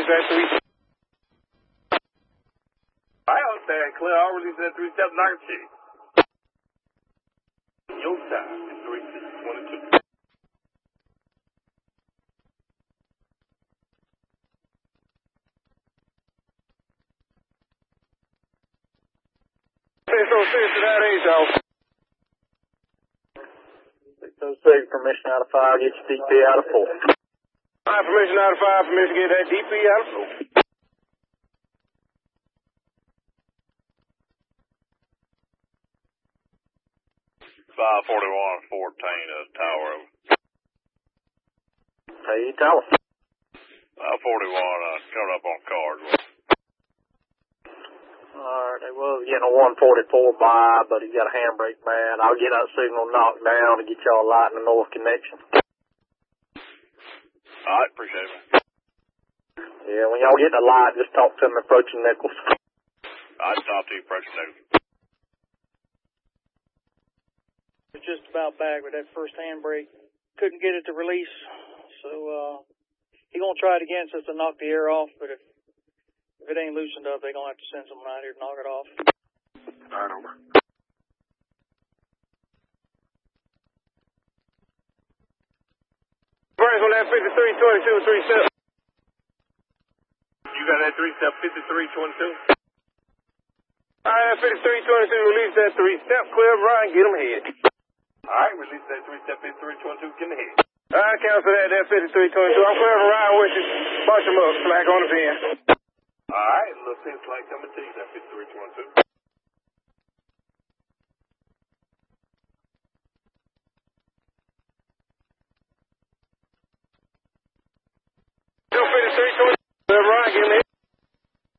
release that 3. I understand, clear. I'll release that 3 step knock check. Your time is 3-6-22. So 6 to that 8, y'all. 606, permission out of 5, get your DP out of 4. Alright, permission out of 5, permission to get that DP out of 4. 541 14 tower. Hey, tower. 541 coming up on card. Alright, they was getting a 144 by, but he got a handbrake bad. I'll get that signal knocked down to get y'all light in the north connection. Alright, appreciate it. Yeah, when y'all get the light, just talk to me approaching Nichols. Alright, talk to you approaching Nichols. Just about back with that first handbrake. Couldn't get it to release, so he gonna try it again so to knock the air off, but if it ain't loosened up, they gonna have to send someone out here to knock it off. Alright, over. Burns on that 5322 3 step. You got that 3 step 5322? Alright, that 5322, release that 3 step, clear Ryan, get him ahead. Alright, release that 3 step 5322, get him ahead. Alright, cancel that 5322. I'm clearing Ryan with you. Bunch him up, slack on the pin. Alright, little pin slack coming to you, that 5322.